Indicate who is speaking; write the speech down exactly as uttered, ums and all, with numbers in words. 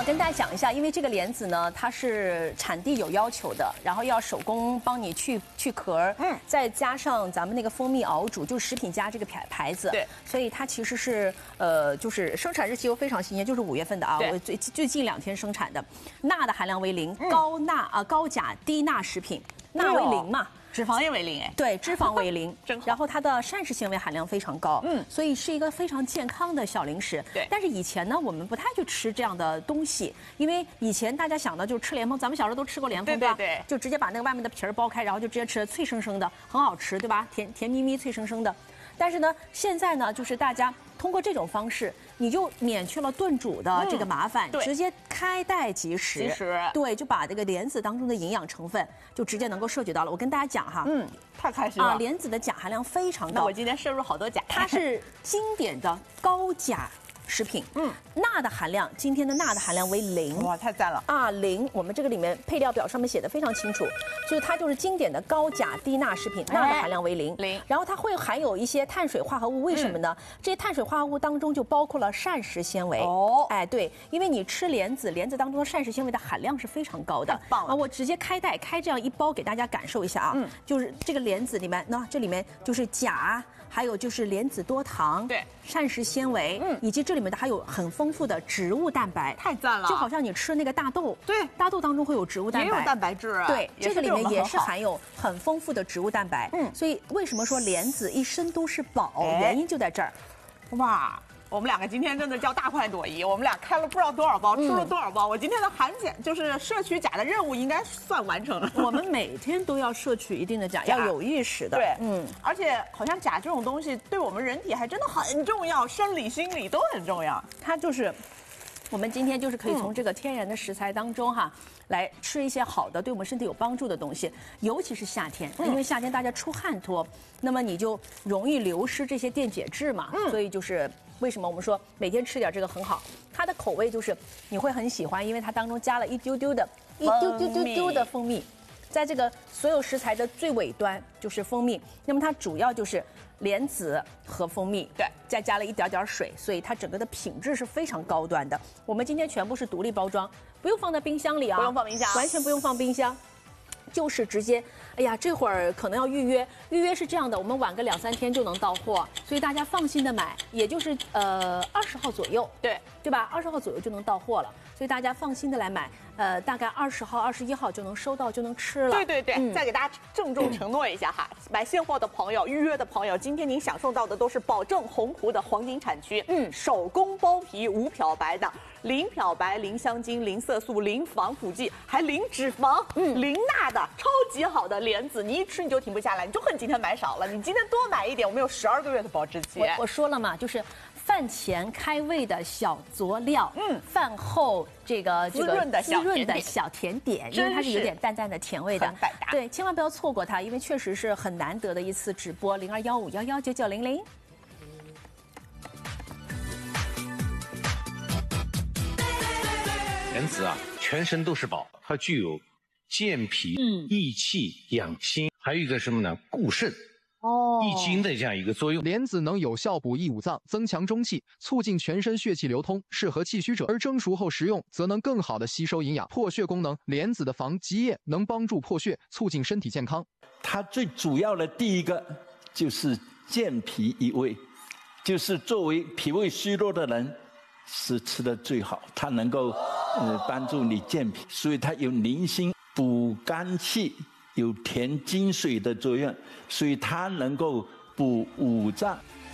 Speaker 1: 跟大家讲一下，因为这个莲子呢，它是产地有要求的，然后要手工帮你去去壳，嗯，再加上咱们那个蜂蜜熬煮，就是食品家这个牌牌子，
Speaker 2: 对，
Speaker 1: 所以它其实是呃，就是生产日期又非常新鲜，就是五月份的啊，我最最近两天生产的，钠的含量为零，高钠啊、呃、高钾低钠食品，钠为零嘛。
Speaker 2: 脂肪也为零哎，
Speaker 1: 对，脂肪为零，
Speaker 2: 真好。
Speaker 1: 然后它的膳食纤维含量非常高，嗯，所以是一个非常健康的小零食。
Speaker 2: 对，
Speaker 1: 但是以前呢，我们不太去吃这样的东西，因为以前大家想的就是吃莲蓬，咱们小时候都吃过莲蓬，
Speaker 2: 对吧？对，
Speaker 1: 就直接把那个外面的皮儿剥开，然后就直接吃，脆生生的，很好吃，对吧？甜甜咪咪，脆生生的。但是呢，现在呢，就是大家通过这种方式，你就免去了炖煮的这个麻烦，
Speaker 2: 嗯、
Speaker 1: 直接开袋即食。
Speaker 2: 即食，
Speaker 1: 对，就把这个莲子当中的营养成分就直接能够摄取到了。我跟大家讲哈，
Speaker 2: 嗯，太开心了
Speaker 1: 啊！莲子的钾含量非常高，
Speaker 2: 那我今天摄入好多钾，
Speaker 1: 它是经典的高钾食品。嗯，钠的含量，今天的钠的含量为零。
Speaker 2: 哇，太赞了
Speaker 1: 啊！零，我们这个里面配料表上面写的非常清楚，就是它就是经典的高钾低钠食品，钠的含量为零。
Speaker 2: 零，
Speaker 1: 然后它会含有一些碳水化合物，为什么呢？嗯、这些碳水化合物当中就包括了膳食纤维。哦，哎，对，因为你吃莲子，莲子当中的膳食纤维的含量是非常高的。
Speaker 2: 太棒了
Speaker 1: 啊！我直接开袋开这样一包给大家感受一下啊。嗯，就是这个莲子里面，那这里面就是钾。还有就是莲子多糖，
Speaker 2: 对，
Speaker 1: 膳食纤维，嗯，以及这里面的还有很丰富的植物蛋白，
Speaker 2: 太赞了！
Speaker 1: 就好像你吃那个大豆，
Speaker 2: 对，
Speaker 1: 大豆当中会有植物蛋白，
Speaker 2: 也有蛋白质啊，
Speaker 1: 对，这个里面也是含有很丰富的植物蛋白，嗯，所以为什么说莲子一身都是宝，原因就在这儿。
Speaker 2: 哇！我们两个今天真的叫大快朵颐，我们俩开了不知道多少包，吃了多少包。嗯、我今天的含钾就是摄取钾的任务应该算完成了。
Speaker 1: 我们每天都要摄取一定的钾，要有意识的。
Speaker 2: 对，嗯，而且好像钾这种东西对我们人体还真的很重要，生理、心理都很重要。
Speaker 1: 它就是，我们今天就是可以从这个天然的食材当中哈。嗯来吃一些好的，对我们身体有帮助的东西，尤其是夏天，因为夏天大家出汗多，那么你就容易流失这些电解质嘛，嗯、所以就是为什么我们说每天吃点这个很好。它的口味就是你会很喜欢，因为它当中加了一丢丢的、一丢丢丢丢的蜂蜜，在这个所有食材的最尾端就是蜂蜜，那么它主要就是莲子和蜂蜜，
Speaker 2: 对，
Speaker 1: 再加了一点点水，所以它整个的品质是非常高端的。我们今天全部是独立包装，不用放在冰箱里啊，
Speaker 2: 不用放冰箱，
Speaker 1: 完全不用放冰箱。就是直接，哎呀，这会儿可能要预约，预约是这样的，我们晚个两三天就能到货，所以大家放心的买，也就是呃二十号左右，
Speaker 2: 对
Speaker 1: 对吧？二十号左右就能到货了，所以大家放心的来买，呃，大概二十号、二十一号就能收到，就能吃了。
Speaker 2: 对对对，嗯、再给大家郑重承诺一下哈，买现货的朋友、预约的朋友，今天您享受到的都是保证洪湖的黄金产区，嗯，手工包皮无漂白的。零漂白、零香精、零色素、零防腐剂，还零脂肪、嗯、零钠的超级好的莲子，你一吃你就停不下来，你就恨今天买少了。你今天多买一点，我们有十二个月的保质期。
Speaker 1: 我我说了嘛，就是饭前开胃的小佐料，嗯，饭后这个这个
Speaker 2: 滋润的小
Speaker 1: 滋润的小甜点，因为它是有点淡淡的甜味的，
Speaker 2: 很百搭。
Speaker 1: 对，千万不要错过它，因为确实是很难得的一次直播，零二幺五幺幺九九零零。
Speaker 3: 莲子啊，全身都是宝，它具有健脾、嗯、益气、养心，还有一个什么呢？固肾、哦、益精的这样一个作用。
Speaker 4: 莲子能有效补益五脏，增强中气，促进全身血气流通，适合气虚者。而蒸熟后食用，则能更好的吸收营养。破血功能，莲子的防积液能帮助破血，促进身体健康。
Speaker 5: 它最主要的第一个就是健脾益胃，就是作为脾胃虚弱的人。是吃的最好，它能够呃帮助你健脾，所以它有宁心补肝气，有填精水的作用，所以它能够补五脏。